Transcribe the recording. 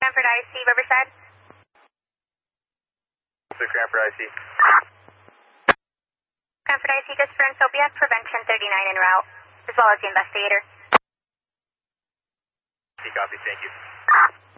Cranford IC, Riverside. So Cranford IC. Cranford IC, just for Soviet Prevention 39 en route, as well as the investigator. Copy, thank you.